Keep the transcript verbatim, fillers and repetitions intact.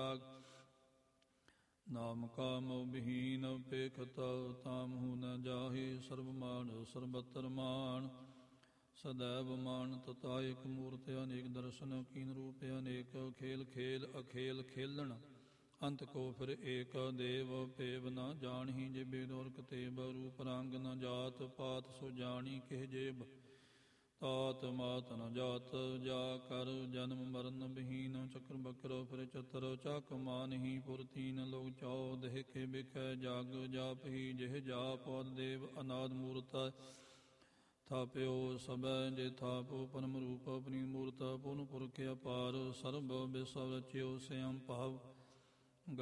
ਰਾਗ। ਨਾਮ ਕਾ ਮੋਹ ਬਿਹੀਨ ਪੇਖਤ ਤਾਮਹੁ ਨ ਜਾਹੇ, ਸਰਬ ਮਾਨ ਸਰਬਤਰ ਮਾਨ ਸਦੈਵ ਮਾਨ। ਤਥਾ ਏਕ ਮੂਰਤ ਅਨੇਕ ਦਰਸ਼ਨ, ਕੀਨ ਰੂਪ ਅਨੇਕ ਖੇਲ ਖੇਲ ਅਖੇਲ ਖੇਲਣ। ਅੰਤ ਕੋ ਫਿਰ ਏਕ ਦੇਵ ਭੇਵ ਨ ਜਾਣਹੀ, ਜੇ ਬੇਦੋਰ ਕਤੇਬ ਰੂਪ ਰੰਗ ਨ ਜਾਤ ਪਾਤ ਸੋ ਜਾਣੀ ਕਿਹ ਜੇਬ। ਤਾਤ ਮਾਤ ਨ ਜਾਤ ਜਾ ਕਰ ਜਨਮ ਮਰਨ ਬਿਹੀਨ, ਚੱਕਰ ਬਕਰ ਫਿਰ ਚਤਰ ਚੱਕ ਮਾਨਹੀ ਪੁਰ ਤੀਨ। ਲੋਕ ਚਾਉ ਦੇਖ ਬਿਖੈ ਜਗ ਜਾਪਹੀ, ਜਿਹ ਜਾਪ ਅਦ ਦੇਵ ਅਨਾਦ ਮੂਰਤ। ਥਾਪਿਓ ਸਭੈ ਜੇ ਥਾਪੋ ਪਰਮ ਰੂਪ, ਆਪਣੀ ਮੂਰਤ ਪੂਰਨ ਪੁਰਖ ਅਪਾਰ। ਸਰਬ ਬਿਸਵ ਰਚਿਓ ਸਿਅੰ ਭਾਵ,